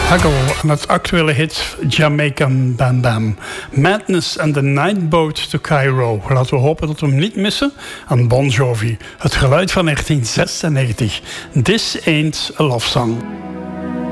Huggle en het actuele hit Jamaican Bam Bam. Madness and the Nightboat to Cairo. Laten we hopen dat we hem niet missen aan Bon Jovi. Het geluid van 1996. This Ain't a Love Song.